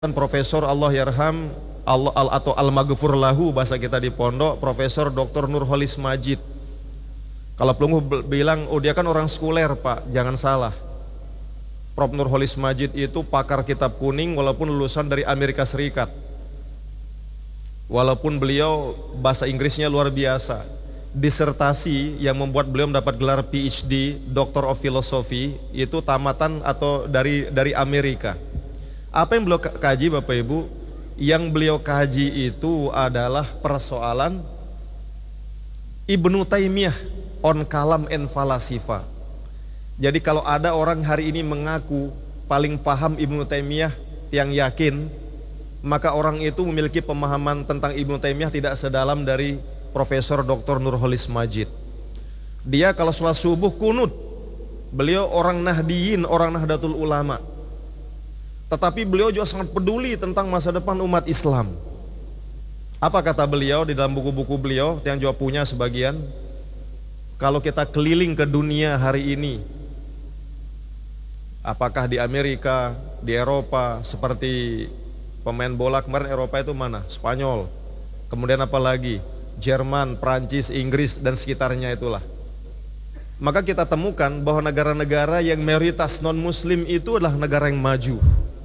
Profesor Allah Yarham atau Al-Maghfur Lahu bahasa kita di pondok, Profesor Dr. Nurholis Majid. Kalau pelunggu bilang, oh dia kan orang sekuler Pak, jangan salah. Prof Nurholis Majid itu pakar kitab kuning walaupun lulusan dari Amerika Serikat. Walaupun beliau bahasa Inggrisnya luar biasa. Disertasi yang membuat beliau mendapat gelar PhD, Doctor of Philosophy, itu tamatan atau dari Amerika. Apa yang beliau kaji Bapak Ibu? Yang beliau kaji itu adalah persoalan Ibnu Taimiyah on kalam and falasifa. Jadi kalau ada orang hari ini mengaku paling paham Ibnu Taimiyah yang yakin, maka orang itu memiliki pemahaman tentang Ibnu Taimiyah tidak sedalam dari Profesor Dr. Nurholis Majid. Dia kalau sholat subuh kunut, beliau orang Nahdiyin, orang Nahdlatul Ulama. Tetapi beliau juga sangat peduli tentang masa depan umat Islam. Apa kata beliau di dalam buku-buku beliau yang juga punya sebagian? Kalau kita keliling ke dunia hari ini, apakah di Amerika, di Eropa, seperti pemain bola kemarin Eropa itu mana? Spanyol. Kemudian apa lagi? Jerman, Prancis, Inggris dan sekitarnya itulah. Maka kita temukan bahwa negara-negara yang mayoritas non-muslim itu adalah negara yang maju.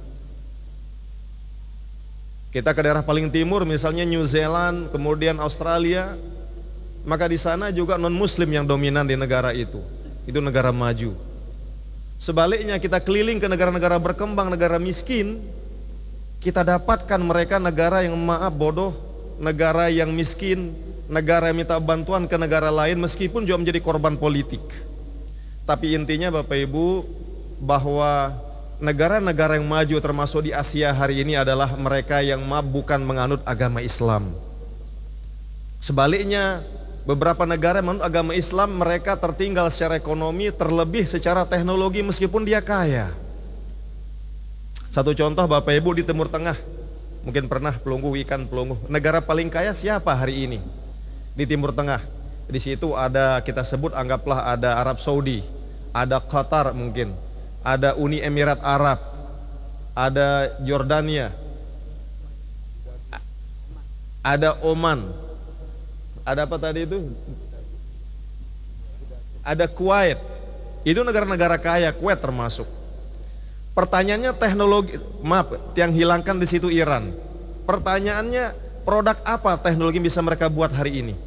Kita ke daerah paling timur misalnya New Zealand, kemudian Australia, maka di sana juga non-muslim yang dominan di negara itu. Itu negara maju. Sebaliknya kita keliling ke negara-negara berkembang, negara miskin, kita dapatkan mereka negara yang maaf bodoh, negara yang miskin, negara yang minta bantuan ke negara lain meskipun juga menjadi korban politik. Tapi intinya Bapak Ibu, bahwa negara-negara yang maju termasuk di Asia hari ini adalah mereka yang bukan menganut agama Islam. Sebaliknya, beberapa negara yang menganut agama Islam mereka tertinggal secara ekonomi, terlebih secara teknologi meskipun dia kaya. Satu contoh Bapak Ibu, di Timur Tengah, mungkin pernah pelunggu ikan pelunggu. Negara paling kaya siapa hari ini di Timur Tengah? Di situ ada, kita sebut anggaplah ada Arab Saudi, ada Qatar mungkin, ada Uni Emirat Arab, ada Jordania, ada Oman, ada apa tadi itu? Ada Kuwait. Itu negara-negara kaya, Kuwait termasuk. Pertanyaannya teknologi, maaf, yang hilangkan di situ Iran. Pertanyaannya, produk apa teknologi bisa mereka buat hari ini?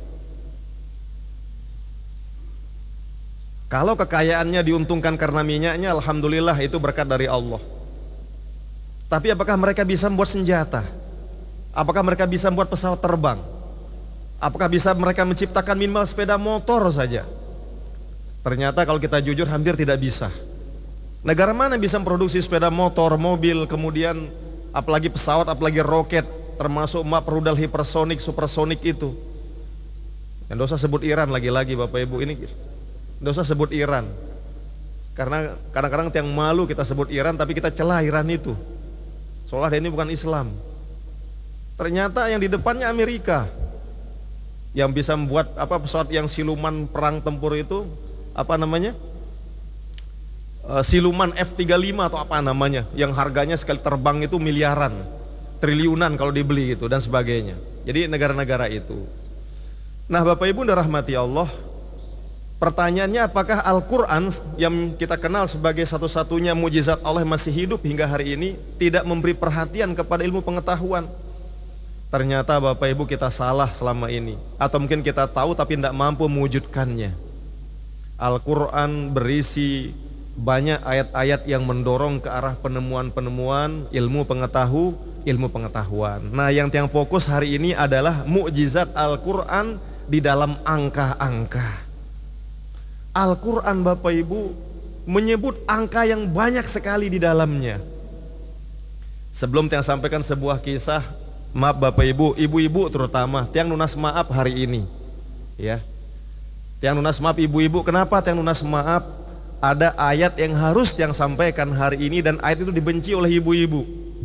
Kalau kekayaannya diuntungkan karena minyaknya, alhamdulillah itu berkat dari Allah. Tapi apakah mereka bisa membuat senjata? Apakah mereka bisa membuat pesawat terbang? Apakah bisa mereka menciptakan minimal sepeda motor saja? Ternyata kalau kita jujur hampir tidak bisa. Negara mana bisa memproduksi sepeda motor, mobil, kemudian apalagi pesawat, apalagi roket, termasuk rudal hipersonik, supersonik itu? Dan dosa sebut Iran lagi-lagi Bapak Ibu, ini dosa sebut Iran. Karena kadang-kadang yang malu kita sebut Iran tapi kita celah Iran itu. Seolah ini bukan Islam. Ternyata yang di depannya Amerika yang bisa membuat pesawat yang siluman perang tempur itu, apa namanya? Siluman F-35 atau apa namanya, yang harganya sekali terbang itu miliaran, triliunan kalau dibeli gitu dan sebagainya. Jadi negara-negara itu. Nah Bapak Ibu dirahmati Allah, pertanyaannya apakah Al-Quran yang kita kenal sebagai satu-satunya mujizat Allah masih hidup hingga hari ini tidak memberi perhatian kepada ilmu pengetahuan? Ternyata Bapak Ibu kita salah selama ini, atau mungkin kita tahu tapi tidak mampu mewujudkannya. Al-Quran berisi banyak ayat-ayat yang mendorong ke arah penemuan-penemuan ilmu pengetahuan. Nah yang fokus hari ini adalah mukjizat Al-Quran di dalam angka-angka. Al-Quran Bapak Ibu menyebut angka yang banyak sekali di dalamnya. Sebelum Tiang sampaikan sebuah kisah, maaf Bapak Ibu, ibu-ibu terutama, Tiang nunas maaf hari ini ya. Tiang nunas maaf ibu-ibu. Kenapa Tiang nunas maaf? Ada ayat yang harus Tiang sampaikan hari ini dan ayat itu dibenci oleh ibu-ibu.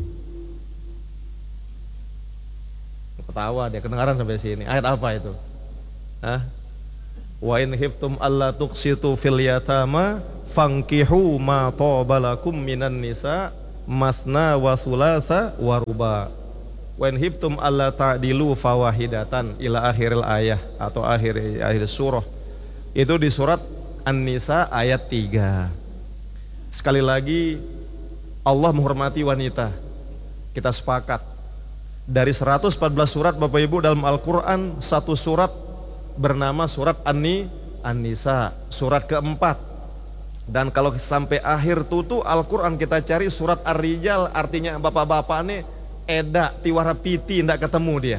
Ketawa dia, kedengaran sampai sini. Ayat apa itu? Hah? Wa in khiftum alla tuqsitu fil yatama fankihu ma taba lakum minan nisa masna wa thulatsa wa ruba. Wa in hibtum alla ta'dilu fawahidatan ila akhiril ayah atau akhir surah. Itu di surat An-Nisa ayat 3. Sekali lagi Allah menghormati wanita. Kita sepakat. Dari 114 surat Bapak Ibu dalam Al-Quran, satu surat bernama surat An-Nisa, surat keempat. Dan kalau sampai akhir tutu Al-Quran kita cari surat Ar-Rijal, artinya bapak-bapak nih eda, tiwara piti, tidak ketemu dia.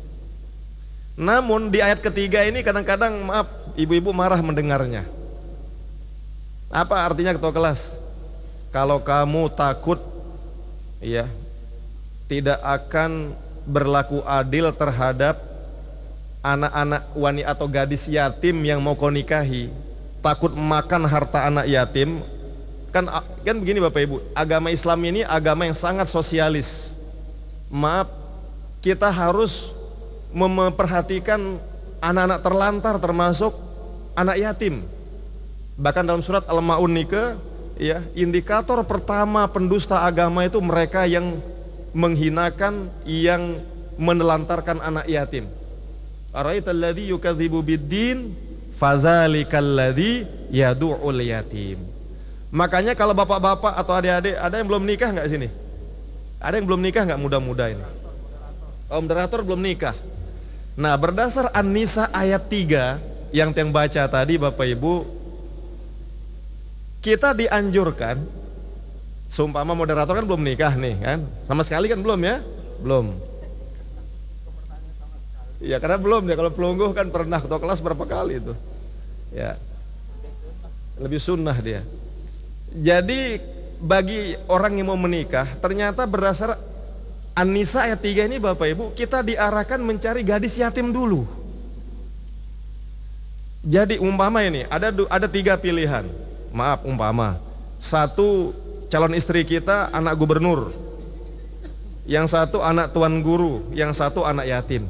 Namun di ayat ketiga ini kadang-kadang maaf ibu-ibu marah mendengarnya. Apa artinya ketua kelas? Kalau kamu takut ya tidak akan berlaku adil terhadap anak-anak wanita atau gadis yatim yang mau kau nikahi, takut makan harta anak yatim, kan begini Bapak Ibu, agama Islam ini agama yang sangat sosialis. Maaf, kita harus memperhatikan anak-anak terlantar termasuk anak yatim. Bahkan dalam surat Al-Maun nikah, ya, indikator pertama pendusta agama itu mereka yang menghinakan, yang menelantarkan anak yatim. Ara'aital ladzi yukadzibu biddin fadzalikal ladzi yad'ul yatim. Makanya kalau bapak-bapak atau adik-adik ada yang belum nikah enggak sini? Ada yang belum nikah enggak muda-muda ini? Oh, moderator belum nikah. Nah, berdasar An-Nisa ayat 3 yang baca tadi Bapak Ibu, kita dianjurkan, seumpama moderator kan belum nikah nih kan, sama sekali kan belum ya? Belum. Ya karena belum ya, kalau pelungguh kan pernah ketua kelas berapa kali itu. Ya. Lebih sunnah dia. Jadi bagi orang yang mau menikah, ternyata berdasar An-Nisa ayat 3 ini Bapak Ibu, kita diarahkan mencari gadis yatim dulu. Jadi umpama ini ada 3 pilihan. Maaf, umpama satu calon istri kita anak gubernur, yang satu anak tuan guru, yang satu anak yatim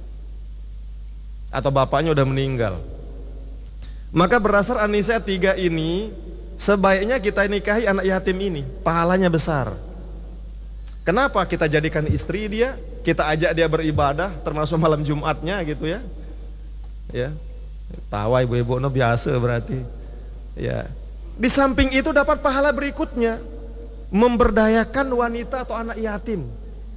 atau bapaknya udah meninggal. Maka berdasar An-Nisa 3 ini sebaiknya kita nikahi anak yatim ini, pahalanya besar. Kenapa? Kita jadikan istri dia, kita ajak dia beribadah termasuk malam Jumatnya gitu ya. Ya. Tawa ibu-ibu no biasa berarti. Ya. Di samping itu dapat pahala berikutnya, memberdayakan wanita atau anak yatim.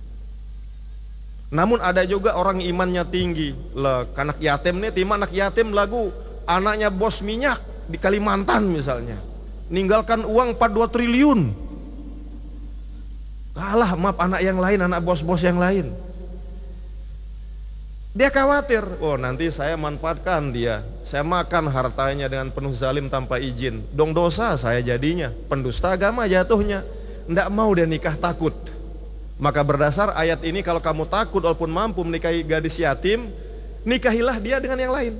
Namun ada juga orang imannya tinggi, lah anak yatim nih, timah anak yatim lagu anaknya bos minyak di Kalimantan misalnya, ninggalkan uang 42 triliun. Kalah maaf anak yang lain, anak bos-bos yang lain. Dia khawatir, oh nanti saya manfaatkan dia, saya makan hartanya dengan penuh zalim tanpa izin, dong dosa saya jadinya, pendusta agama jatuhnya. Nggak mau dia nikah, takut. Maka berdasar ayat ini, kalau kamu takut walaupun mampu menikahi gadis yatim, nikahilah dia dengan yang lain.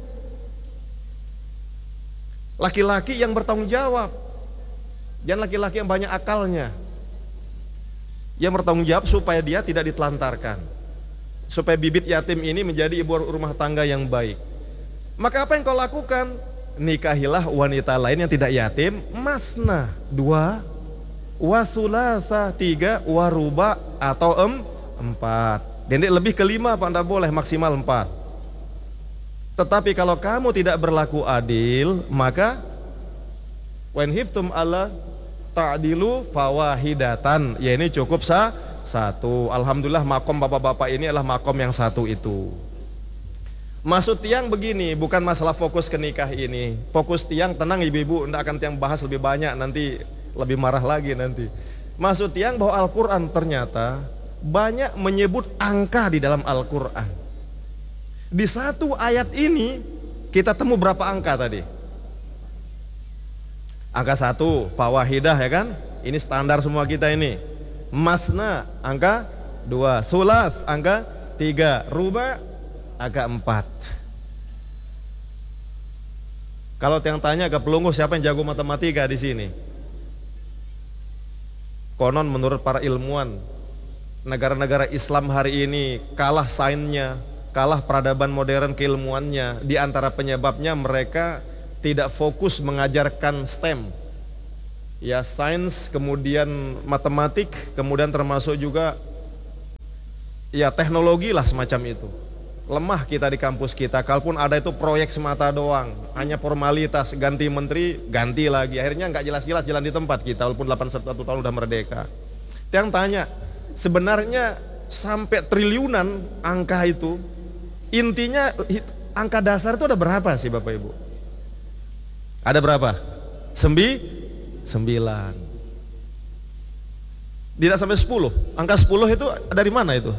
Laki-laki yang bertanggung jawab, jangan laki-laki yang banyak akalnya, yang bertanggung jawab supaya dia tidak ditelantarkan, supaya bibit yatim ini menjadi ibu rumah tangga yang baik. Maka apa yang kau lakukan? Nikahilah wanita lain yang tidak yatim, masna 2, wasulasa 3, waruba atau 4. Dendek lebih ke 5 apa anda boleh, maksimal 4. Tetapi kalau kamu tidak berlaku adil, maka when hiftum alla ta'dilu fawahidatan, ya ini cukup satu. Alhamdulillah makom bapak-bapak ini adalah makom yang satu itu. Maksud tiang begini, bukan masalah fokus ke nikah ini. Fokus tiang, tenang ibu-ibu, tidak akan tiang bahas lebih banyak, nanti lebih marah lagi nanti. Maksud tiang bahwa Al-Quran ternyata banyak menyebut angka di dalam Al-Quran. Di satu ayat ini kita temu berapa angka tadi? Angka 1, fawahidah ya kan? Ini standar semua kita ini. Masna angka 2, sulas angka 3, ruba angka 4. Kalau yang tanya ke pelungguh siapa yang jago matematika di sini? Konon menurut para ilmuwan, negara-negara Islam hari ini kalah sainsnya, kalah peradaban modern keilmuannya. Di antara penyebabnya mereka tidak fokus mengajarkan STEM. ya sains, kemudian matematik, kemudian termasuk juga ya teknologi lah semacam itu. Lemah kita di kampus kita, kalaupun ada itu proyek semata doang, hanya formalitas, ganti menteri, ganti lagi, akhirnya nggak jelas-jelas jalan di tempat kita, walaupun 81 tahun udah merdeka. Yang tanya, sebenarnya sampai triliunan angka itu, intinya angka dasar itu ada berapa sih Bapak Ibu? Ada berapa? 9. Tidak sampai 10. Angka 10 itu dari mana itu?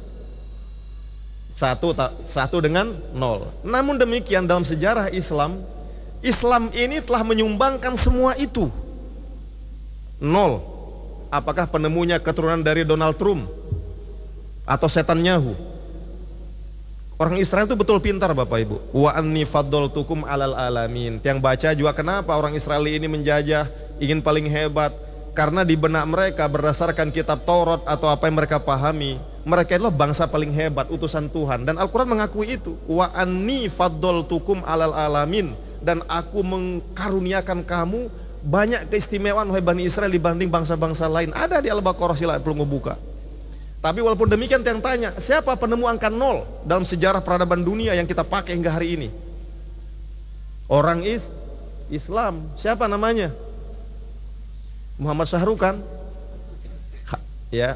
Satu dengan 0. Namun demikian dalam sejarah Islam, Islam ini telah menyumbangkan semua itu. 0. Apakah penemunya keturunan dari Donald Trump atau Netanyahu? Orang Israel itu betul pintar Bapak Ibu. Wa anni faddaltukum alal alamin. Yang baca juga kenapa orang Israel ini menjajah, ingin paling hebat? Karena di benak mereka berdasarkan kitab Taurat atau apa yang mereka pahami, mereka adalah bangsa paling hebat, utusan Tuhan. Dan Al-Quran mengakui itu. Wa anni faddaltukum alal alamin. Dan aku mengkaruniakan kamu banyak keistimewaan wahai Bani Israel dibanding bangsa-bangsa lain. Ada di Al-Baqarah, silakan perlu ngebuka. Tapi walaupun demikian yang tanya, siapa penemu angka 0 dalam sejarah peradaban dunia yang kita pakai hingga hari ini? Orang Islam. Siapa namanya? Muhammad Syahrukan. Ya,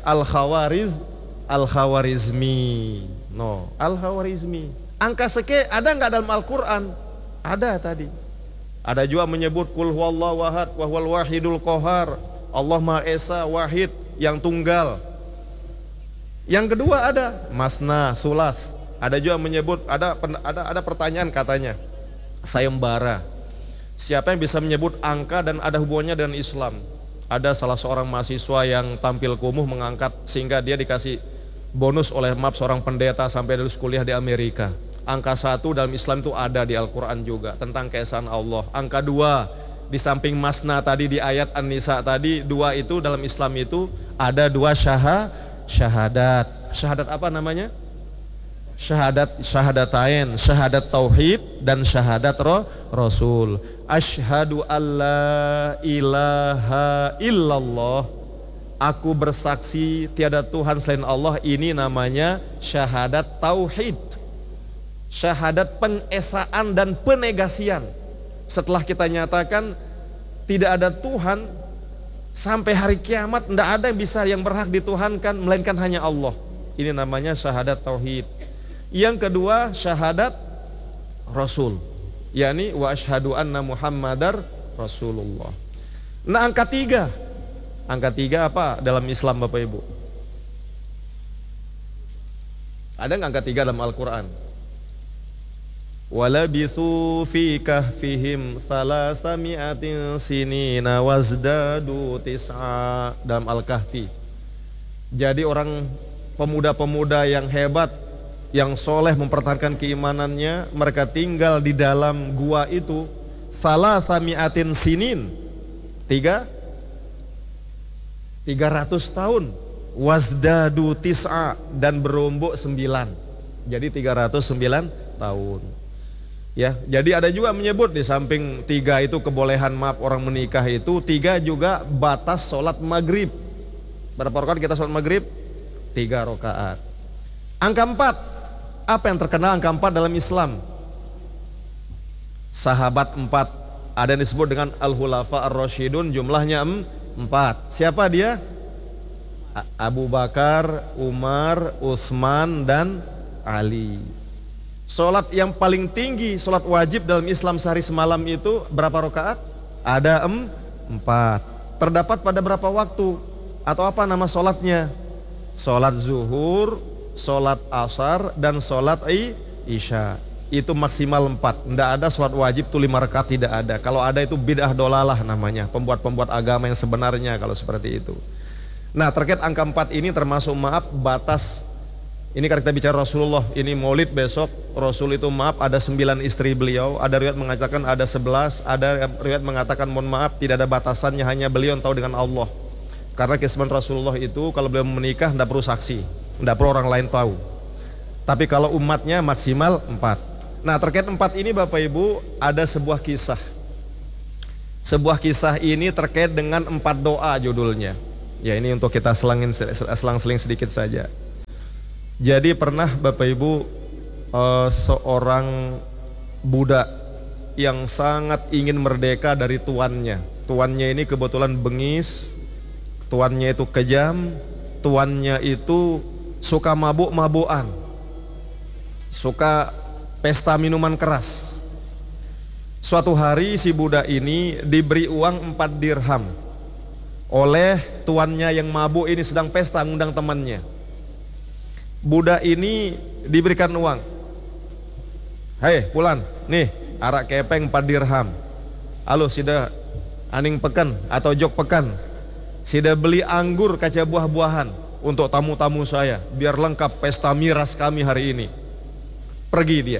Al-Khawarizmi. No, Al-Khawarizmi. Angka seke ada nggak dalam Al-Quran? Ada tadi. Ada juga menyebut kul huwallahu ahad wa huwal wahidul qahar. Allah Maha Esa, wahid, yang tunggal. Yang kedua ada masna, sulas. Ada juga menyebut, ada pertanyaan katanya, sayembara. Siapa yang bisa menyebut angka dan ada hubungannya dengan Islam? Ada salah seorang mahasiswa yang tampil kumuh mengangkat sehingga dia dikasih bonus oleh seorang pendeta sampai lulus kuliah di Amerika. Angka 1 dalam Islam itu ada di Al-Quran juga tentang keesaan Allah. Angka 2 di samping masna tadi di ayat An-Nisa tadi, 2 itu dalam Islam itu ada 2 syahadat. Syahadat apa namanya? Syahadatain, syahadat tauhid dan syahadat rasul. Asyhadu alla ilaha illallah. Aku bersaksi tiada Tuhan selain Allah. Ini namanya syahadat tauhid. Syahadat pengesaan dan penegasian. Setelah kita nyatakan tidak ada Tuhan, sampai hari kiamat tidak ada yang bisa yang berhak dituhankan melainkan hanya Allah. Ini namanya syahadat tauhid. Yang kedua syahadat rasul, yakni wa asyhadu anna Muhammadar Rasulullah. Nah, angka 3 apa dalam Islam Bapak Ibu? Ada nggak angka 3 dalam Al-Quran? Walabithu fi kahfihim salasami'atin sinina wazdadu tis'a, dalam Al-Kahfi. Jadi orang pemuda-pemuda yang hebat, yang soleh mempertahankan keimanannya, mereka tinggal di dalam gua itu salasami'atin sinin, 300 tahun, wazdadu tis'a, dan berombok 9, jadi 309 tahun. Ya, jadi ada juga menyebut di samping 3 itu kebolehan maaf orang menikah itu, 3 juga batas sholat maghrib. Berapa rakaat kita sholat maghrib? 3 rakaat. Angka 4, apa yang terkenal angka 4 dalam Islam? Sahabat 4, ada yang disebut dengan Al-Khulafa Ar-Rasyidun, jumlahnya 4. Siapa dia? Abu Bakar, Umar, Utsman, dan Ali. Sholat yang paling tinggi, sholat wajib dalam Islam sehari semalam itu berapa rakaat? Ada 4. Terdapat pada berapa waktu? Atau apa nama sholatnya? Sholat zuhur, sholat asar, dan sholat isya. Itu maksimal 4. Tidak ada sholat wajib itu 5 rakaat, tidak ada. Kalau ada itu bid'ah dolalah namanya, pembuat-pembuat agama yang sebenarnya kalau seperti itu. Nah, terkait angka 4 ini termasuk maaf batas. Ini kan kita bicara Rasulullah, ini maulid besok. Rasul itu maaf ada 9 istri beliau. Ada riwayat mengatakan ada 11. Ada riwayat mengatakan mohon maaf tidak ada batasannya, hanya beliau yang tahu dengan Allah. Karena keistimewaan Rasulullah itu kalau beliau menikah tidak perlu saksi, tidak perlu orang lain tahu. Tapi kalau umatnya maksimal 4. Nah, terkait 4 ini Bapak Ibu ada sebuah kisah. Sebuah kisah ini terkait dengan 4 doa judulnya. Ya, ini untuk kita selang-seling sedikit saja. Jadi pernah Bapak Ibu seorang budak yang sangat ingin merdeka dari tuannya. Tuannya ini kebetulan bengis, tuannya itu kejam, tuannya itu suka mabuk-mabukan, suka pesta minuman keras. Suatu hari si budak ini diberi uang 4 dirham oleh tuannya yang mabuk ini, sedang pesta ngundang temannya. Budak ini diberikan uang. Hei Pulan, nih arak kepeng 4 dirham. Halo sida aning pekan atau jok pekan, sida beli anggur kaca buah-buahan untuk tamu-tamu saya, biar lengkap pesta miras kami hari ini. Pergi dia.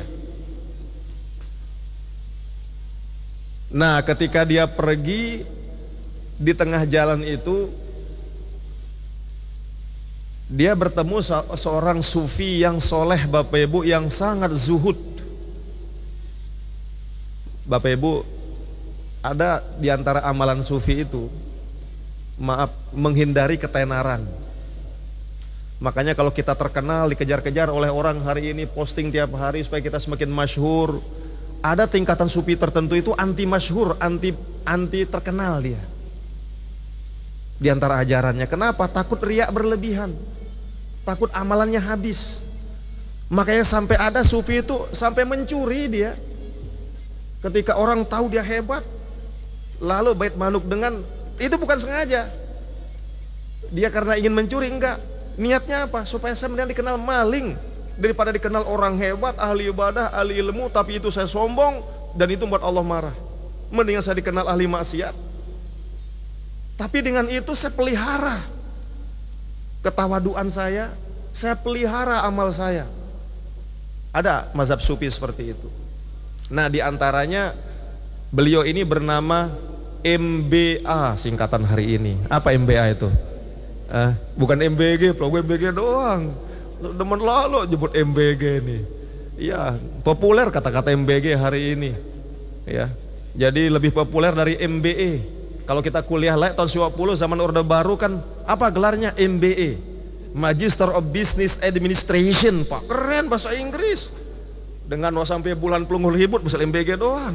Nah, ketika dia pergi, di tengah jalan itu dia bertemu seorang sufi yang soleh Bapak Ibu, yang sangat zuhud. Bapak Ibu, ada di antara amalan sufi itu, menghindari ketenaran. Makanya kalau kita terkenal, dikejar-kejar oleh orang hari ini, posting tiap hari supaya kita semakin masyhur. Ada tingkatan sufi tertentu itu anti masyhur, anti terkenal dia. Di antara ajarannya, kenapa? Takut riak berlebihan, takut amalannya habis. Makanya sampai ada sufi itu sampai mencuri dia. Ketika orang tahu dia hebat, lalu bait manuk dengan itu bukan sengaja. Dia karena ingin mencuri, enggak. Niatnya apa? Supaya saya mending dikenal maling daripada dikenal orang hebat, ahli ibadah, ahli ilmu, tapi itu saya sombong dan itu membuat Allah marah. Mendingan saya dikenal ahli maksiat. Tapi dengan itu saya pelihara ketawaduan saya pelihara amal saya. Ada mazhab sufi seperti itu. Nah, di antaranya beliau ini bernama MBA singkatan hari ini. Apa MBA itu? Bukan MBG, program MBG doang. Demen lalu jemput MBG nih. Iya, populer kata-kata MBG hari ini. Ya. Jadi lebih populer dari MBE. Kalau kita kuliah tahun 90 zaman Orde Baru kan apa gelarnya? MBE, Magister of Business Administration. Pak, keren bahasa Inggris. Dengan sampai bulan pelunguh ribut bisa MBG doang.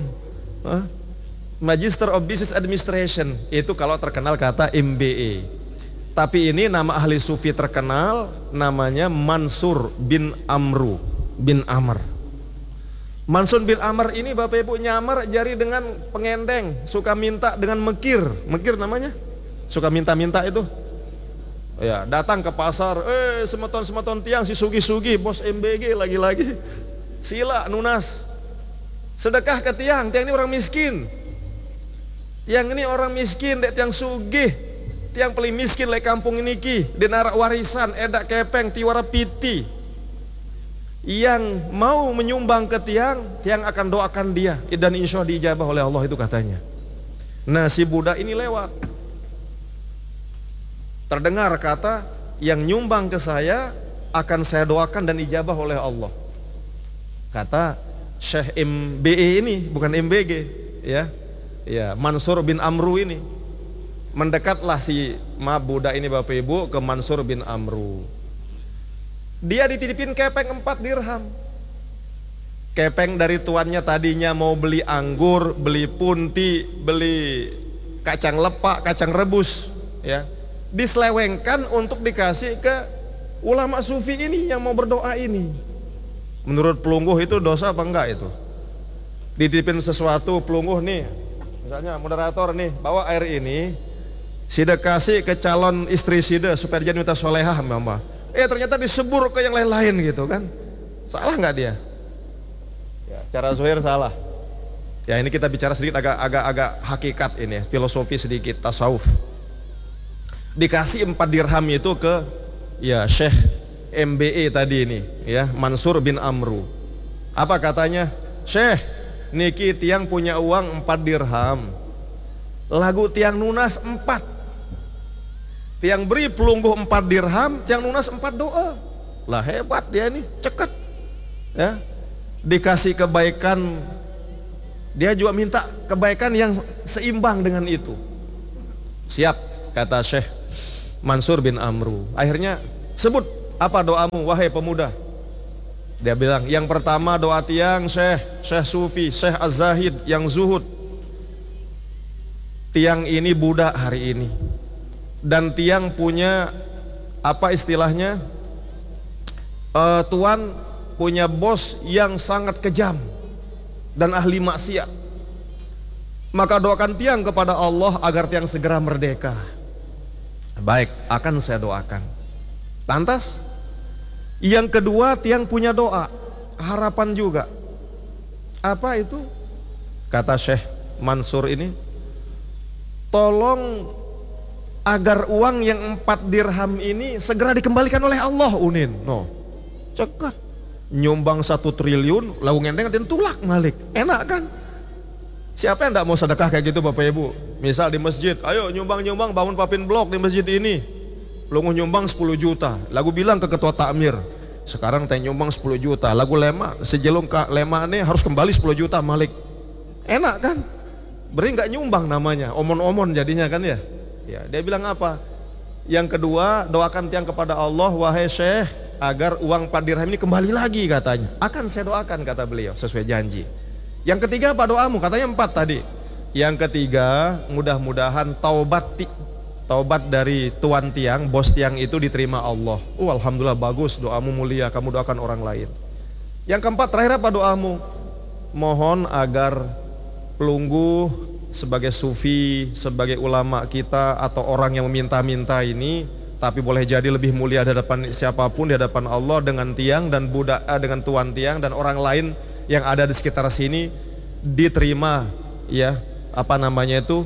Magister of Business Administration itu kalau terkenal kata MBE. Tapi ini nama ahli sufi terkenal, namanya Mansur bin Amru bin Amr. Mansur bin Amr ini Bapak Ibu nyamar jari dengan pengendeng, suka minta dengan mekir. Mekir namanya? Suka minta-minta itu. Ya, datang ke pasar, semeton-semeton tiang si sugi-sugi, bos MBG lagi-lagi. Sila nunas. Sedekah ke tiang ini orang miskin. Tiang ini orang miskin, dek tiang sugih. Tiang paling miskin le kampung ini ki, denara warisan, edak kepeng, tiwara piti. Yang mau menyumbang ke tiang akan doakan dia dan insya Allah diijabah oleh Allah, itu katanya. Nah, si budak ini lewat, terdengar kata yang nyumbang ke saya akan saya doakan dan ijabah oleh Allah. Kata Syekh MBE ini, bukan MBG, ya. Ya, Mansur bin Amru ini. Mendekatlah si budak ini Bapak Ibu ke Mansur bin Amru. Dia dititipin kepeng 4 dirham. Kepeng dari tuannya tadinya mau beli anggur, beli punti, beli kacang lepak, kacang rebus, ya. Diselewengkan untuk dikasih ke ulama sufi ini yang mau berdoa ini. Menurut pelungguh itu dosa apa enggak itu? Dititipin sesuatu pelungguh nih, misalnya moderator nih, bawa air ini, sida kasih ke calon istri sida supaya dia minta solehah mama. Ternyata disebur ke yang lain-lain gitu kan. Salah nggak dia? Ya, secara zahir salah. Ya, ini kita bicara sedikit agak hakikat ini, filosofi sedikit, tasawuf. Dikasih 4 dirham itu ke ya Syekh MBE tadi ini, ya, Mansur bin Amru. Apa katanya? Syekh, niki tiang punya uang 4 dirham. Lagu tiang nunas 4. Tiang beri pelungguh 4 dirham, tiang lunas 4 doa. Lah hebat dia ini, cekat. Ya. Dikasih kebaikan Dia juga minta kebaikan yang seimbang dengan itu. Siap, kata Syekh Mansur bin Amru. Akhirnya sebut apa doamu wahai pemuda. Dia bilang, yang pertama doa tiang Syekh Sufi, Syekh Az-Zahid yang zuhud. Tiang ini budak hari ini, dan tiang punya apa istilahnya, tuan punya bos yang sangat kejam dan ahli maksiat. Maka doakan tiang kepada Allah agar tiang segera merdeka. Baik, akan saya doakan. Lantas yang kedua, tiang punya doa, harapan juga. Apa itu? Kata Syekh Mansur ini, tolong agar uang yang 4 dirham ini segera dikembalikan oleh Allah, Unin. No, cekat. Nyumbang 1 triliun, lalu ngenteng tulak malik. Enak kan? Siapa yang tidak mau sedekah kayak gitu Bapak Ibu? Misal di masjid, ayo nyumbang-nyumbang bangun papin blok di masjid ini. Lu nyumbang 10 juta. Lagu bilang ke ketua takmir, sekarang teh nyumbang 10 juta. Lagu lema, sejelung lema ini harus kembali 10 juta malik. Enak kan? Beri nggak nyumbang namanya, omon-omon jadinya kan ya. Ya, dia bilang apa? Yang kedua, doakan tiang kepada Allah, wahai Syekh, agar uang 4 dirham ini kembali lagi katanya. Akan saya doakan kata beliau sesuai janji. Yang ketiga apa doamu? Katanya 4 tadi. Yang ketiga, mudah-mudahan taubat dari tuan tiang, bos tiang itu diterima Allah. Alhamdulillah, bagus, doamu mulia, kamu doakan orang lain. Yang keempat, terakhir apa doamu? Mohon agar pelunggu sebagai sufi, sebagai ulama kita atau orang yang meminta-minta ini, tapi boleh jadi lebih mulia di hadapan siapapun, di hadapan Allah, dengan tiang dan budak, dengan tuan tiang dan orang lain yang ada di sekitar sini, diterima ya, apa namanya itu,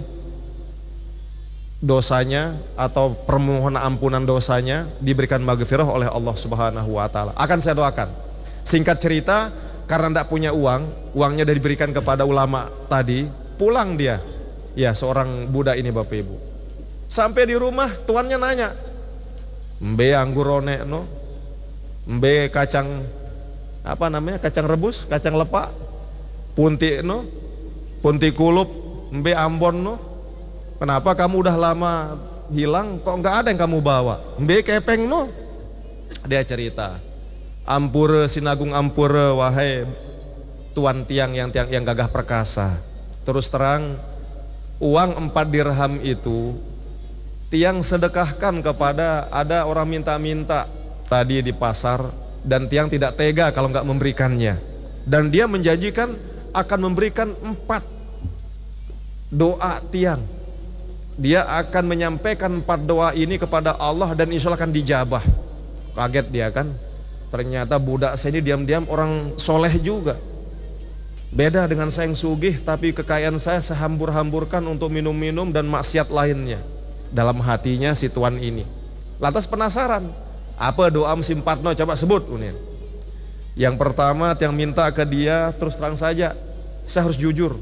dosanya atau permohonan ampunan dosanya, diberikan maghfirah oleh Allah Subhanahu wa taala. Akan saya doakan. Singkat cerita, karena tidak punya uang, uangnya sudah diberikan kepada ulama tadi, pulang dia. Ya, seorang budak ini Bapak Ibu. Sampai di rumah, tuannya nanya, "Mbe anggur rone no? Mbe kacang apa namanya? Kacang rebus, kacang lepak, punti no? Punti kulup, mbe ambon no? Kenapa kamu udah lama hilang, kok nggak ada yang kamu bawa? Mbe kepeng no?" Dia cerita, "Ampura sinagung ampura wahai tuan tiang yang gagah perkasa. Terus terang, uang 4 dirham itu tiang sedekahkan kepada ada orang minta-minta tadi di pasar, dan tiang tidak tega kalau nggak memberikannya. Dan dia menjanjikan akan memberikan 4 doa tiang. Dia akan menyampaikan 4 doa ini kepada Allah dan insya Allah akan dijabah." Kaget dia kan, ternyata budak saya ini diam-diam orang soleh juga. Beda dengan saya yang sugih, tapi kekayaan saya hambur-hamburkan untuk minum-minum dan maksiat lainnya. Dalam hatinya si tuan ini. Lantas penasaran, apa doa simpatno, coba sebut Unin. Yang pertama, tiang minta ke dia, terus terang saja, saya harus jujur,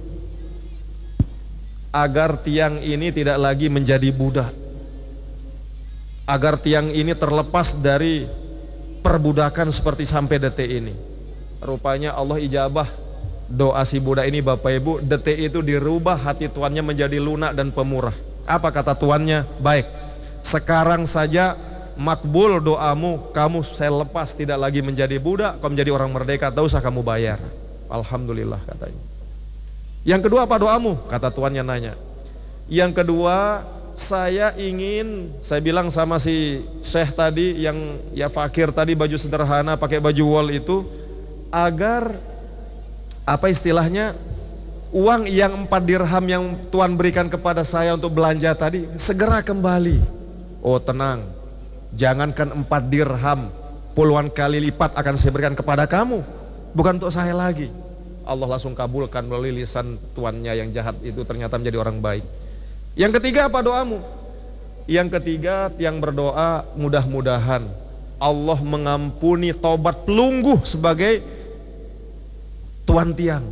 agar tiang ini tidak lagi menjadi budak, agar tiang ini terlepas dari perbudakan seperti sampai detik ini. Rupanya Allah ijabah doa si budak ini Bapak Ibu. Detik itu dirubah hati tuannya menjadi lunak dan pemurah. Apa kata tuannya? Baik, sekarang saja makbul doamu, kamu saya lepas, tidak lagi menjadi budak, kamu menjadi orang merdeka, tak usah kamu bayar. Alhamdulillah katanya. Yang kedua apa doamu? Kata tuannya nanya. Yang kedua, saya bilang sama si Syekh tadi yang ya fakir tadi, baju sederhana, pakai baju wol itu, agar apa istilahnya, uang yang 4 dirham yang tuan berikan kepada saya untuk belanja tadi segera kembali. Oh tenang, jangankan 4 dirham, puluhan kali lipat akan saya berikan kepada kamu, bukan untuk saya lagi. Allah langsung kabulkan melalui lisan tuannya yang jahat itu, ternyata menjadi orang baik. Yang ketiga apa doamu? Yang ketiga, tiang berdoa mudah-mudahan Allah mengampuni taubat pelungguh sebagai tuan tiang.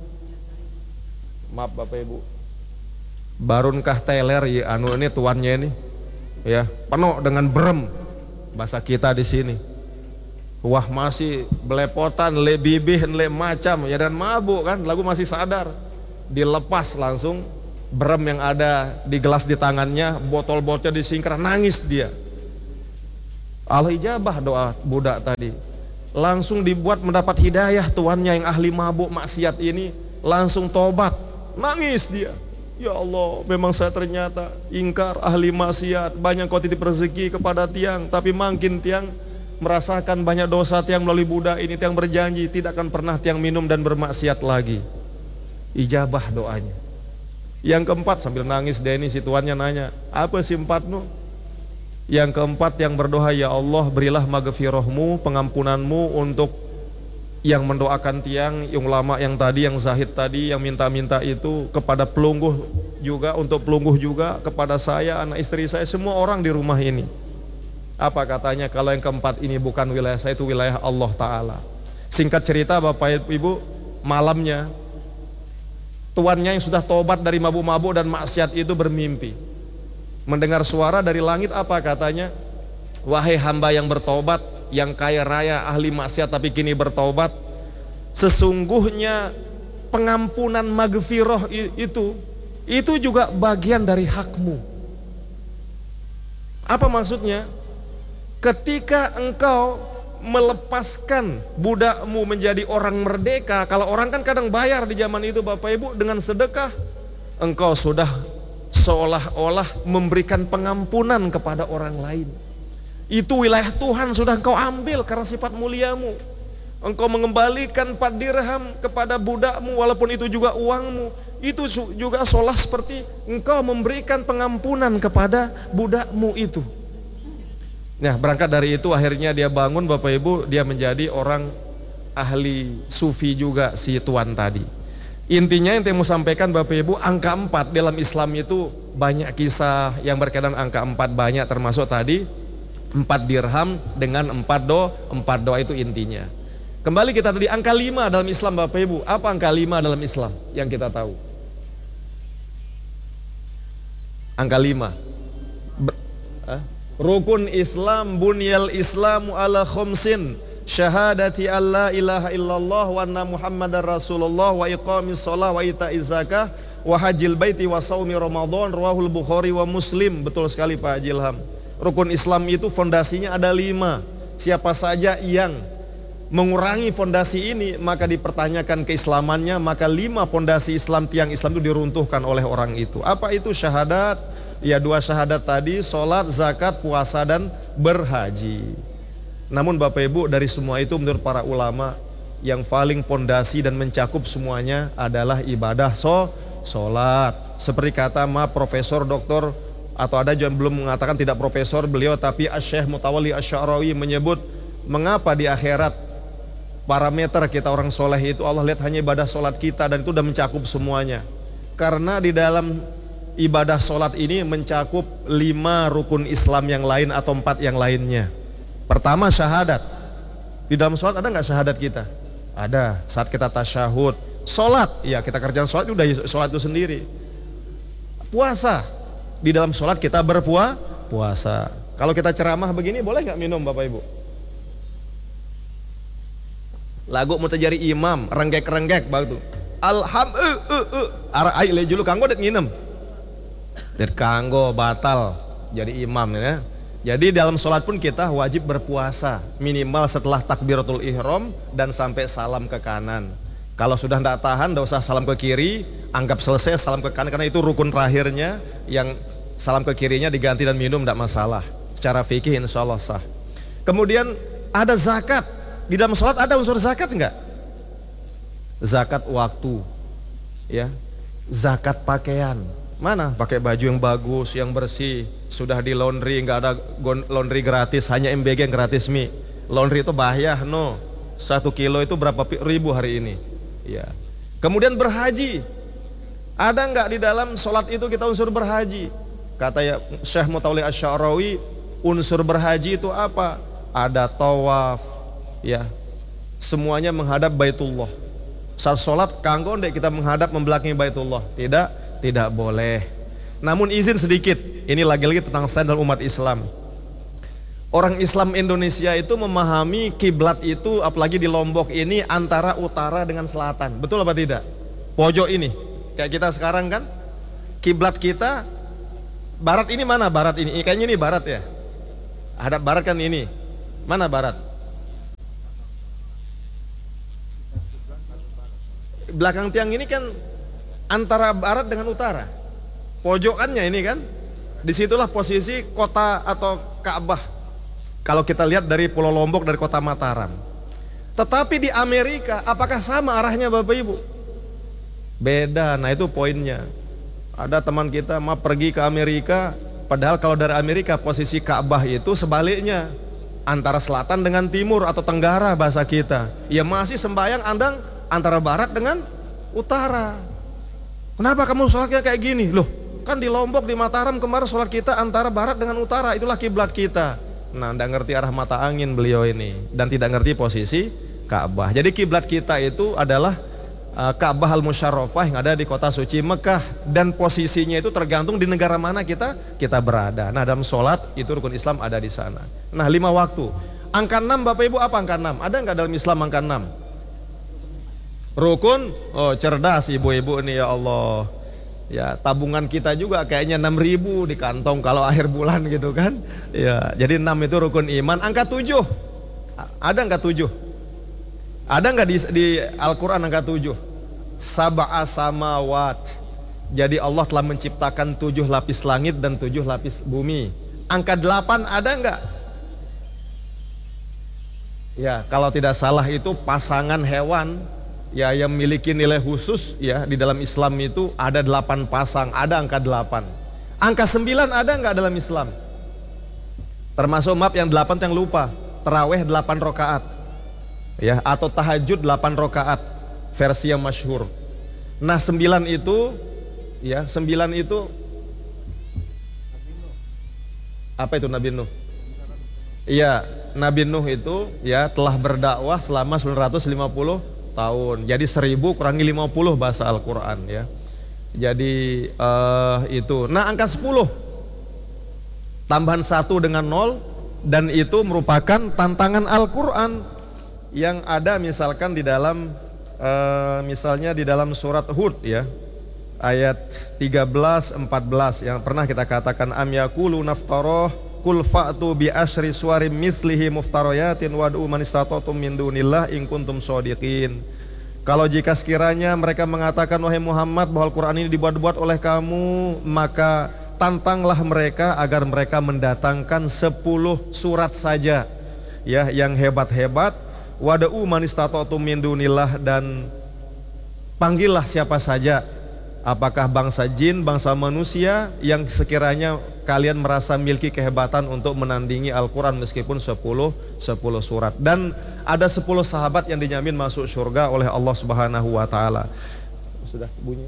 Maaf Bapak Ibu, barunkah teler ya anu ini tuannya ini ya, penuh dengan berem bahasa kita di sini. Wah masih belepotan, le bibih, le macam ya, dan mabuk kan, lagu masih sadar. dilepas langsung brem yang ada di gelas di tangannya, botol-botolnya disingkir, nangis dia. Allah ijabah doa budak tadi. Langsung dibuat mendapat hidayah tuannya yang ahli mabuk maksiat ini, langsung tobat, nangis dia. Ya Allah, memang saya ternyata ingkar, ahli maksiat, banyak kau titip rezeki kepada tiang, tapi makin tiang merasakan banyak dosa tiang melalui budak ini. Tiang berjanji tidak akan pernah tiang minum dan bermaksiat lagi. Ijabah doanya. Yang keempat, sambil nangis Denny, si tuannya nanya, apa sih empatmu? Yang keempat yang berdoa, ya Allah berilah maghfirahmu, pengampunanmu untuk yang mendoakan tiang, yang ulama yang tadi, yang zahid tadi, yang minta-minta itu, kepada pelungguh juga, untuk pelungguh juga, kepada saya, anak istri saya, semua orang di rumah ini. Apa katanya? Kalau yang keempat ini bukan wilayah saya, itu wilayah Allah Ta'ala. Singkat cerita Bapak Ibu, malamnya tuannya yang sudah tobat dari mabuk-mabuk dan maksiat itu bermimpi, mendengar suara dari langit. Apa katanya? Wahai hamba yang bertobat, yang kaya raya ahli maksiat tapi kini bertobat, sesungguhnya pengampunan maghfirah itu juga bagian dari hakmu. Apa maksudnya? Ketika engkau melepaskan budakmu menjadi orang merdeka, kalau orang kan kadang bayar di zaman itu Bapak Ibu dengan sedekah, engkau sudah seolah-olah memberikan pengampunan kepada orang lain. Itu wilayah Tuhan sudah engkau ambil karena sifat muliamu. Engkau mengembalikan 4 dirham kepada budakmu, walaupun itu juga uangmu, itu juga seolah seperti engkau memberikan pengampunan kepada budakmu itu. Nah, berangkat dari itu akhirnya dia bangun Bapak Ibu, dia menjadi orang ahli sufi juga si tuan tadi. Intinya yang saya mau sampaikan Bapak Ibu, angka 4 dalam Islam itu banyak kisah yang berkaitan angka 4 banyak, termasuk tadi 4 dirham dengan 4 doa itu intinya. Kembali kita tadi angka 5 dalam Islam Bapak Ibu. Apa angka 5 dalam Islam yang kita tahu? Angka 5. Rukun Islam, bunyal Islamu ala khumsin, syahadati alla ilaha illallah wa anna muhammadar rasulullah wa iqamis shalah wa ita'iz zakah wa hajjil baiti wa shaumi ramadan, rawahul Bukhari wa Muslim. Betul sekali Pak Haji Ilham. Rukun Islam itu fondasinya ada 5. Siapa saja yang mengurangi fondasi ini maka dipertanyakan keislamannya, maka 5 fondasi Islam, tiang Islam itu diruntuhkan oleh orang itu. Apa itu? Syahadat, ya 2 syahadat tadi, sholat, zakat, puasa dan berhaji. Namun Bapak Ibu, dari semua itu menurut para ulama yang paling fondasi dan mencakup semuanya adalah ibadah sholat. Seperti kata Profesor Doktor, atau ada yang belum mengatakan tidak profesor beliau, tapi Syekh Mutawalli Asy-Sya'rawi menyebut, mengapa di akhirat parameter kita orang soleh itu Allah lihat hanya ibadah sholat kita, dan itu sudah mencakup semuanya. Karena di dalam ibadah sholat ini mencakup 5 rukun Islam yang lain atau 4 yang lainnya. Pertama syahadat. Di dalam sholat ada nggak syahadat kita? Ada. Saat kita tasyahud. Sholat, ya kita kerjaan sholat udah sholat itu sendiri. Puasa. Di dalam sholat kita berpuasa. Kalau kita ceramah begini boleh nggak minum Bapak Ibu? Lagu mau terjadi imam, renggek-renggek batu. Arah air lejulu kanggo det nginem. Det kanggo batal jadi imam ya. Jadi dalam sholat pun kita wajib berpuasa minimal setelah takbiratul ihram dan sampai salam ke kanan. Kalau sudah tidak tahan, tidak usah salam ke kiri, anggap selesai salam ke kanan, karena itu rukun terakhirnya. Yang salam ke kirinya diganti dan minum tidak masalah. Secara fikih insya Allah sah. Kemudian ada zakat. Di dalam sholat ada unsur zakat enggak? Zakat waktu, ya. Zakat pakaian. Mana? Pakai baju yang bagus, yang bersih, sudah di laundry, nggak ada laundry gratis, hanya MBG yang gratis mi. Laundry itu bahaya, no. 1 kilo itu berapa ribu hari ini? Ya. Kemudian berhaji. Ada nggak di dalam sholat itu kita unsur berhaji? Kata ya Syekh Mutawalli Asy-Sya'rawi, unsur berhaji itu apa? Ada tawaf, ya. Semuanya menghadap Baitullah. Saat sholat kanggo ndek kita menghadap membelakangi Baitullah. Tidak boleh. Namun izin sedikit, ini lagi-lagi tentang saya dalam umat Islam. Orang Islam Indonesia itu memahami kiblat itu, apalagi di Lombok ini, antara utara dengan selatan. Betul apa tidak? Pojok ini, Kayak kita sekarang kan, kiblat kita barat ini mana? Barat ini kayaknya ini barat ya. Hadap barat kan ini. Mana barat? Belakang tiang ini kan antara barat dengan utara. Pojokannya ini kan, disitulah posisi kota atau Ka'bah. Kalau kita lihat dari Pulau Lombok, dari kota Mataram. Tetapi di Amerika, apakah sama arahnya Bapak Ibu? Beda, nah itu poinnya. Ada teman kita mau pergi ke Amerika, padahal kalau dari Amerika posisi Ka'bah itu sebaliknya, antara selatan dengan timur atau tenggara bahasa kita. Ya masih sembahyang andang antara barat dengan utara. Kenapa kamu sholatnya kayak gini? Loh, kan di Lombok, di Mataram kemarin sholat kita antara barat dengan utara, itulah kiblat kita. Nah, tidak ngerti arah mata angin beliau ini, dan tidak ngerti posisi Ka'bah. Jadi kiblat kita itu adalah Ka'bah Al-Musyarrafah yang ada di kota suci Mekah, dan posisinya itu tergantung di negara mana kita berada. Nah, dalam sholat itu rukun Islam ada di sana. Nah, 5 waktu. Angka 6 Bapak Ibu, apa angka 6? Ada nggak dalam Islam angka 6? Rukun? Oh, cerdas ibu-ibu nih, ya Allah. Ya, tabungan kita juga kayaknya 6.000 di kantong kalau akhir bulan gitu kan. Ya, jadi 6 itu rukun iman. Angka 7. Ada nggak 7? Ada nggak di Al-Quran angka 7? Sab'a samawat. Jadi Allah telah menciptakan 7 lapis langit dan 7 lapis bumi. Angka 8 ada nggak? Ya, kalau tidak salah itu pasangan hewan ya yang memiliki nilai khusus ya di dalam Islam itu ada 8 pasang, ada angka 8. Angka 9 ada nggak dalam Islam? Termasuk maaf yang 8 yang lupa, taraweh 8 rakaat. Ya, atau tahajud 8 rakaat versi yang masyhur. Nah, 9 itu ya, 9 itu apa itu Nabi Nuh? Iya, Nabi Nuh itu ya telah berdakwah selama 950 tahun. Jadi 1000 kurangi 50 bahasa Al-Qur'an ya. Jadi itu. Nah, angka 10 tambahan 1 dengan 0, dan itu merupakan tantangan Al-Qur'an yang ada misalkan di dalam misalnya di dalam surat Hud ya, ayat 13-14 yang pernah kita katakan, am yaqulu naftaroh kul fa'tu bi asyri suwarim mithlihi muftarayatin wad'u man istata'tum min dunillah in kuntum shodiqin. Kalau jika sekiranya mereka mengatakan wahai Muhammad bahwa Al-Quran ini dibuat-buat oleh kamu, maka tantanglah mereka agar mereka mendatangkan 10 surat saja ya yang hebat-hebat. Wada'u man istata'tum min dunillah, dan panggillah siapa saja, apakah bangsa jin, bangsa manusia yang sekiranya kalian merasa miliki kehebatan untuk menandingi Al-Quran meskipun 10 surat. Dan ada 10 sahabat yang dijamin masuk surga oleh Allah Subhanahu wa taala. Sudah bunyi.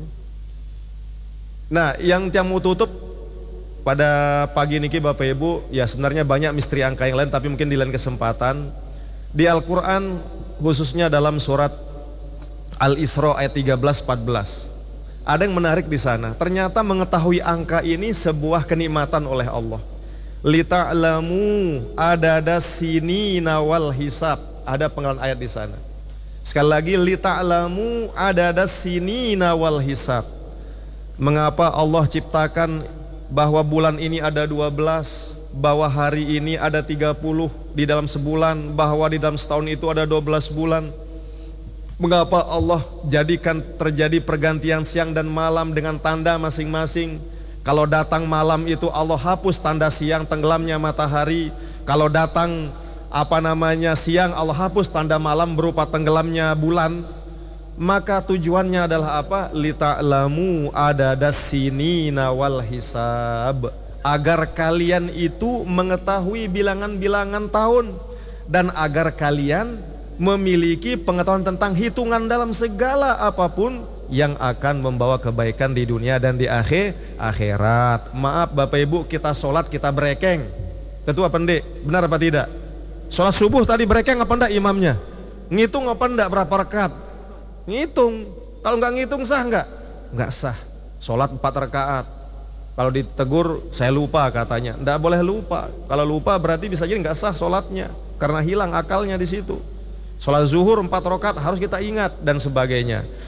Nah, yang mau tutup pada pagi niki Bapak Ibu, ya sebenarnya banyak misteri angka yang lain, tapi mungkin di lain kesempatan. Di Al-Quran khususnya dalam surat Al-Isra ayat 13-14 ada yang menarik di sana. Ternyata mengetahui angka ini sebuah kenikmatan oleh Allah. Lita'lamu adada sinina wal hisab. Ada penggalan ayat di sana. Sekali lagi, lita'lamu adada sinina wal hisab. Mengapa Allah ciptakan bahwa bulan ini ada 12, bahwa hari ini ada 30 di dalam sebulan, bahwa di dalam setahun itu ada 12 bulan. Mengapa Allah jadikan terjadi pergantian siang dan malam dengan tanda masing-masing? Kalau datang malam itu Allah hapus tanda siang, tenggelamnya matahari. Kalau datang siang, Allah hapus tanda malam berupa tenggelamnya bulan. Maka tujuannya adalah apa? Lita'lamu adadas sinina wal hisab, agar kalian itu mengetahui bilangan-bilangan tahun, dan agar kalian memiliki pengetahuan tentang hitungan dalam segala apapun yang akan membawa kebaikan di dunia dan di akhirat. Maaf Bapak Ibu, kita sholat kita berekeng. Tentu apa enggak? Benar apa tidak? Sholat subuh tadi berekeng apa enggak imamnya? Ngitung apa enggak berapa rakaat? Ngitung. Kalau enggak ngitung sah enggak? Enggak sah. Sholat 4 rakaat. Kalau ditegur saya lupa katanya. Enggak boleh lupa. Kalau lupa berarti bisa jadi enggak sah sholatnya, karena hilang akalnya di situ. Sholat zuhur 4 rakaat harus kita ingat dan sebagainya.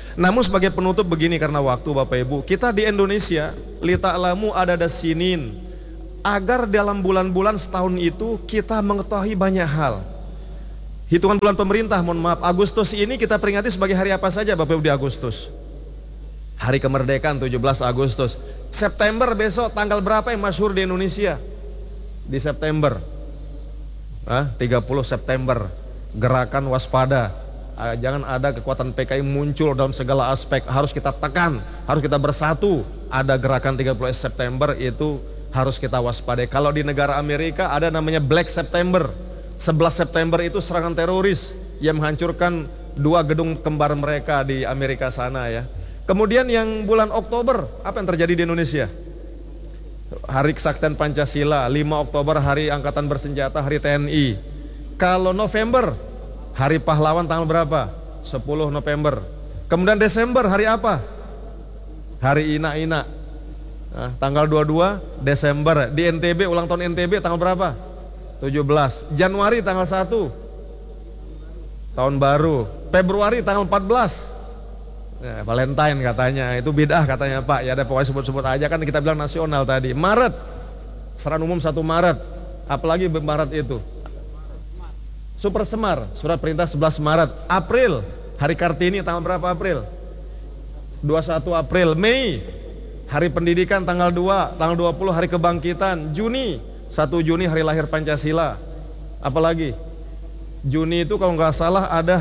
Namun sebagai penutup begini, karena waktu Bapak Ibu, kita di Indonesia lita'lamu adada sinin, agar dalam bulan-bulan setahun itu kita mengetahui banyak hal. Hitungan bulan pemerintah, mohon maaf, Agustus ini kita peringati sebagai hari apa saja Bapak Ibu di Agustus? Hari kemerdekaan 17 Agustus. September besok tanggal berapa yang masyhur di Indonesia? Di September 30 September, gerakan waspada. Jangan ada kekuatan PKI muncul dalam segala aspek, harus kita tekan, harus kita bersatu. Ada gerakan 30 September itu harus kita waspadai. Kalau di negara Amerika ada namanya Black September. 11 September itu serangan teroris yang menghancurkan 2 gedung kembar mereka di Amerika sana ya. Kemudian yang bulan Oktober, apa yang terjadi di Indonesia? Hari Kesaktian Pancasila, 5 Oktober Hari Angkatan Bersenjata, Hari TNI. Kalau November, Hari Pahlawan tanggal berapa? 10 November. Kemudian Desember, hari apa? Hari Ina-Ina. Tanggal 22 Desember. Di NTB, ulang tahun NTB tanggal berapa? 17. Januari tanggal 1, tahun baru. Februari tanggal 14, Valentine katanya. Itu bid'ah katanya Pak. Ya ada pokoknya sebut-sebut aja, kan kita bilang nasional tadi. Maret, seran umum 1 Maret. Apalagi Maret itu? Super Semar, surat perintah 11 Maret. April, Hari Kartini tanggal berapa April? 21 April. Mei, Hari Pendidikan tanggal 2, tanggal 20 Hari Kebangkitan. Juni, 1 Juni Hari Lahir Pancasila. Apalagi? Juni itu kalau nggak salah ada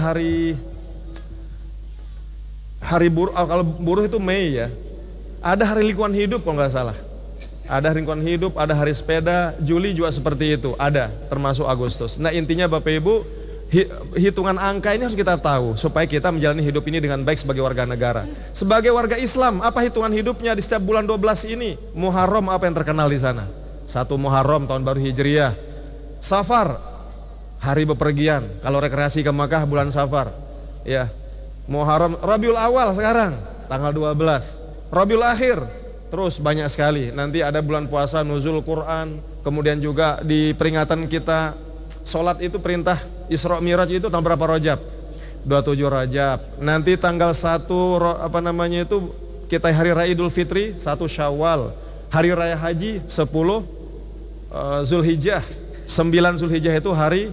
hari buruh, kalau buruh itu Mei ya. Ada Hari Lingkungan Hidup kalau nggak salah. Ada Hari Lingkungan Hidup, ada Hari Sepeda. Juli juga seperti itu, ada, termasuk Agustus. Nah intinya Bapak Ibu, hitungan angka ini harus kita tahu supaya kita menjalani hidup ini dengan baik sebagai warga negara. Sebagai warga Islam, apa hitungan hidupnya di setiap bulan 12 ini? Muharram, apa yang terkenal di sana? 1 Muharram, tahun baru Hijriah. Safar, hari bepergian. Kalau rekreasi ke Makkah bulan Safar. Ya. Muharram, Rabiul Awal sekarang tanggal 12. Rabiul Akhir, terus banyak sekali. Nanti ada bulan puasa, nuzul Quran. Kemudian juga di peringatan kita sholat itu perintah Isra Miraj itu tanggal berapa Rajab? 27 Rajab. Nanti tanggal 1 kita hari raya Idul Fitri, 1 Syawal. Hari raya haji 10 Zulhijjah. 9 Zulhijjah itu hari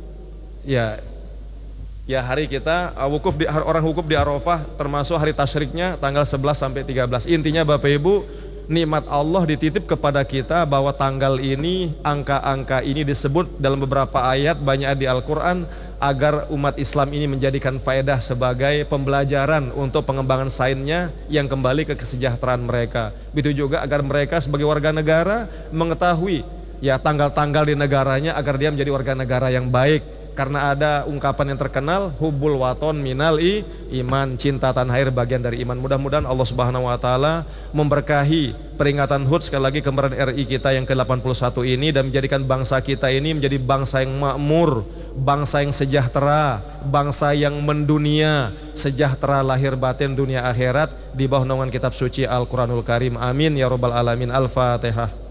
hari kita orang wukuf di Arafah, termasuk hari tasyriknya tanggal 11 sampai 13. Intinya Bapak Ibu, nikmat Allah dititip kepada kita bahwa tanggal ini, angka-angka ini disebut dalam beberapa ayat banyak di Al-Quran agar umat Islam ini menjadikan faedah sebagai pembelajaran untuk pengembangan sainsnya yang kembali ke kesejahteraan mereka. Begitu juga agar mereka sebagai warga negara mengetahui ya tanggal-tanggal di negaranya agar dia menjadi warga negara yang baik. Karena ada ungkapan yang terkenal, hubbul waton minal iman, cinta tanah air bagian dari iman. Mudah-mudahan Allah Subhanahu wa taala memberkahi peringatan HUT sekali lagi kemerdekaan RI kita yang ke-81 ini dan menjadikan bangsa kita ini menjadi bangsa yang makmur, bangsa yang sejahtera, bangsa yang mendunia, sejahtera lahir batin dunia akhirat di bawah naungan kitab suci Al-Qur'anul Karim. Amin ya rabbal alamin. Al-Fatihah.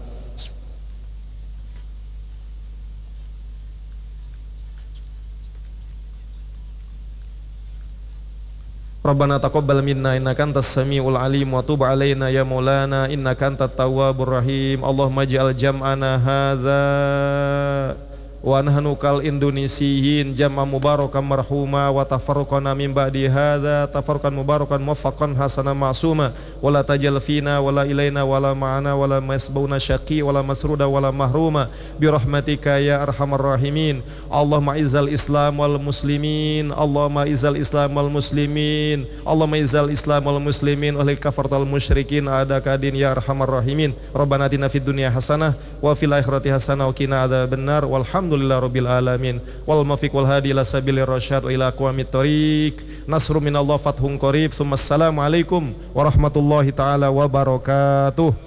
Rabbana taqabbal minna innaka antas samiul alim wa tub alaina ya maulana innaka antat tawwabur rahim. Allahumma ij'al jam'ana hadza wa nahnu kal indonesiyin jam'a mubarakan marhuma wa tafarruqana min ba'di hadza tafarruqan mubarakan muwaffaqan hasanan ma'suma wa la tajal fina wa la ilaina wa la ma'ana wa la masbuna syaqi wa la masruda wa la mahruma bi rahmatika ya arhamar rahimin. Allahumma izzal islam wal muslimin, Allahumma izzal islam wal muslimin, Allahumma izzal islam wal muslimin wa lil kafartal musyrikin adakadin ya arhamar rahimin. Rabbana atina fid dunya hasanah wa fil akhirati hasanah wa qina adzabannar. Walhamdulillah rabbil alamin. Wal muwaffiq wal hadi ila sabilir rasyad wa ila aqwamit thoriq. Nasrun minallah fathun qarib. Assalamu alaikum warahmatullahi taala wabarakatuh.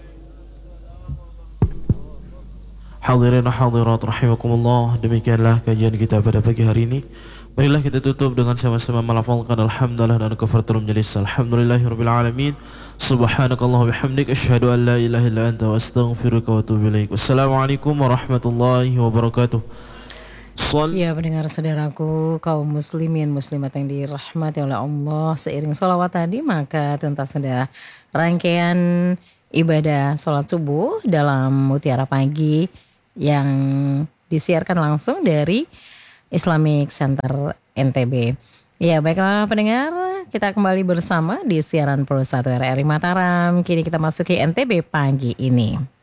Hadirin hadirat rahimakumullah, demikianlah kajian kita pada pagi hari ini. Marilah kita tutup dengan sama-sama melafalkan alhamdulillah dan kafaratul majelis. Alhamdulillahirabbil alamin. Subhanakallah bihamdik asyhadu an la ilaha illa anta wa astaghfiruka wa atubu ilaik. Wassalamualaikum warahmatullahi wabarakatuh. Ya pendengar saudaraku, kaum muslimin muslimat yang dirahmati oleh Allah, seiring sholawat tadi maka tuntas sudah rangkaian ibadah sholat subuh dalam Mutiara Pagi yang disiarkan langsung dari Islamic Center NTB. Ya baiklah pendengar, kita kembali bersama di siaran Pro 1 RRI Mataram. Kini kita masuki NTB pagi ini.